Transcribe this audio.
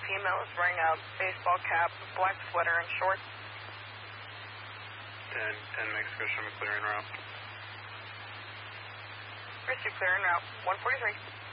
female is wearing a baseball cap, black sweater, and shorts. 10 Mexico, show me clearing route. Pursuit clearing route 143.